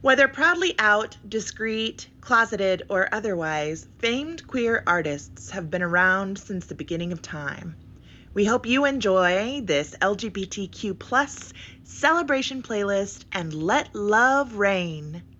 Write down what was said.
Whether proudly out, discreet, closeted, or otherwise, famed queer artists have been around since the beginning of time. We hope you enjoy this LGBTQ+ celebration playlist and let love reign.